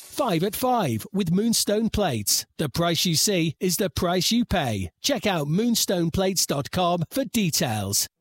5 at 5 with Moonstone Plates. The price you see is the price you pay. Check out moonstoneplates.com for details.